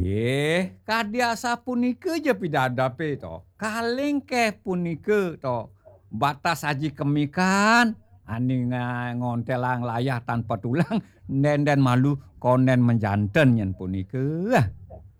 Nggih, kadhiasa punike je pidadape to. Kaleng keh punike to. Batas aji kemikan, ani ngontelang layah tanpa tulang, den malu konen menjanten yen punike.